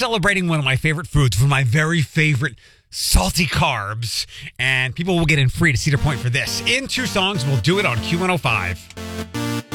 celebrating one of my favorite foods for my very favorite salty carbs. And people will get in free to Cedar Point for this. In 2 songs, we'll do it on Q105.